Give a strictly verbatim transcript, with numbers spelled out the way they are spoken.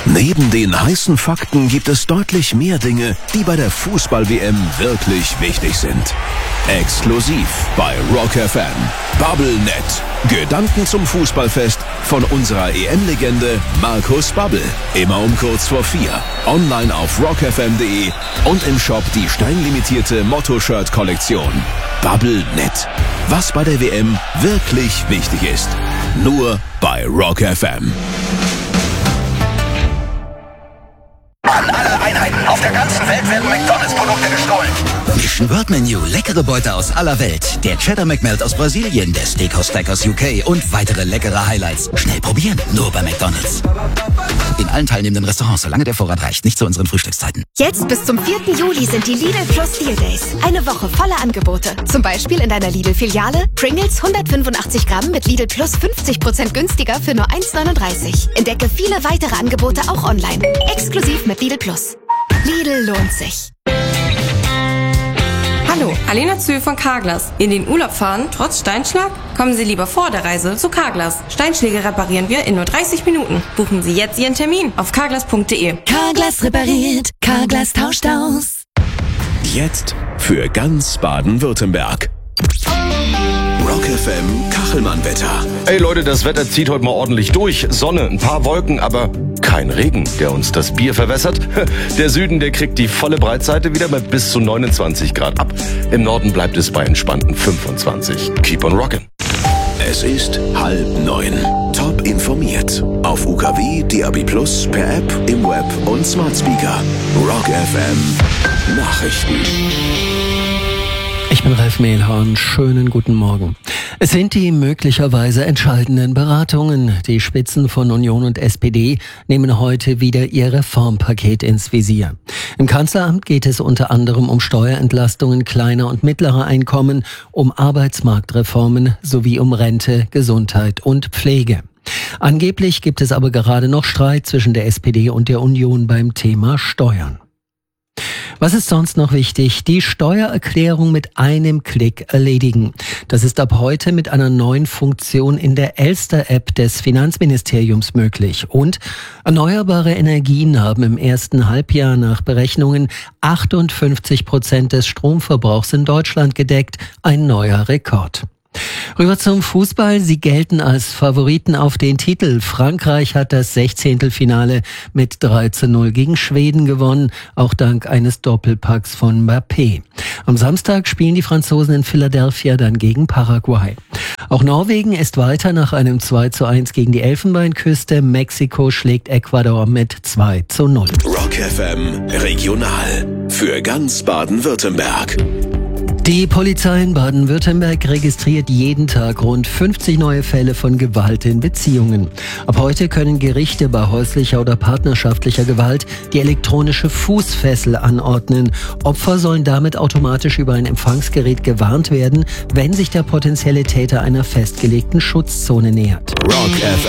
Neben den heißen Fakten gibt es deutlich mehr Dinge, die bei der Fußball-W M wirklich wichtig sind. Exklusiv bei Rock F M. Bubblenet. Gedanken zum Fußballfest von unserer E M-Legende Markus Babbel. Immer um kurz vor vier. Online auf rock f m punkt de und im Shop die steinlimitierte Motto-Shirt-Kollektion. Bubblenet. Was bei der W M wirklich wichtig ist. Nur bei Rock F M. An alle Einheiten auf der ganzen Welt werden McDonalds-Produkte gestohlen. Mission World Menu, leckere Beute aus aller Welt. Der Cheddar McMelt aus Brasilien, der Steakhouse Stack aus U K und weitere leckere Highlights. Schnell probieren, nur bei McDonalds. In allen teilnehmenden Restaurants, solange der Vorrat reicht, nicht zu unseren Frühstückszeiten. Jetzt bis zum vierten Juli sind die Lidl Plus Deal Days. Eine Woche voller Angebote. Zum Beispiel in deiner Lidl-Filiale Pringles hundertfünfundachtzig Gramm mit Lidl Plus fünfzig Prozent günstiger für nur eins neununddreißig. Entdecke viele weitere Angebote auch online. Exklusiv mit Lidl Plus. Lidl lohnt sich. Hallo, Alena Zühl von Carglass. In den Urlaub fahren, trotz Steinschlag? Kommen Sie lieber vor der Reise zu Carglass. Steinschläge reparieren wir in nur dreißig Minuten. Buchen Sie jetzt Ihren Termin auf carglass punkt de. Carglass repariert, Carglass tauscht aus. Jetzt für ganz Baden-Württemberg. Rock F M Kachelmann-Wetter. Ey Leute, das Wetter zieht heute mal ordentlich durch. Sonne, ein paar Wolken, aber kein Regen, der uns das Bier verwässert. Der Süden, der kriegt die volle Breitseite wieder mit bis zu neunundzwanzig Grad ab. Im Norden bleibt es bei entspannten fünfundzwanzig. Keep on rockin'. Es ist halb neun. Top informiert. Auf U K W, D A B Plus, per App, im Web und Smart Speaker. Rock F M Nachrichten. Ich bin Ralf Mehlhorn. Schönen guten Morgen. Es sind die möglicherweise entscheidenden Beratungen. Die Spitzen von Union und S P D nehmen heute wieder ihr Reformpaket ins Visier. Im Kanzleramt geht es unter anderem um Steuerentlastungen kleiner und mittlerer Einkommen, um Arbeitsmarktreformen sowie um Rente, Gesundheit und Pflege. Angeblich gibt es aber gerade noch Streit zwischen der S P D und der Union beim Thema Steuern. Was ist sonst noch wichtig? Die Steuererklärung mit einem Klick erledigen. Das ist ab heute mit einer neuen Funktion in der Elster-App des Finanzministeriums möglich. Und erneuerbare Energien haben im ersten Halbjahr nach Berechnungen achtundfünfzig Prozent des Stromverbrauchs in Deutschland gedeckt. Ein neuer Rekord. Rüber zum Fußball. Sie gelten als Favoriten auf den Titel. Frankreich hat das Sechzehntelfinale mit drei zu null gegen Schweden gewonnen, auch dank eines Doppelpacks von Mbappé. Am Samstag spielen die Franzosen in Philadelphia dann gegen Paraguay. Auch Norwegen ist weiter nach einem zwei zu eins gegen die Elfenbeinküste. Mexiko schlägt Ecuador mit zwei zu null. Rock F M Regional für ganz Baden-Württemberg. Die Polizei in Baden-Württemberg registriert jeden Tag rund fünfzig neue Fälle von Gewalt in Beziehungen. Ab heute können Gerichte bei häuslicher oder partnerschaftlicher Gewalt die elektronische Fußfessel anordnen. Opfer sollen damit automatisch über ein Empfangsgerät gewarnt werden, wenn sich der potenzielle Täter einer festgelegten Schutzzone nähert. Rock F M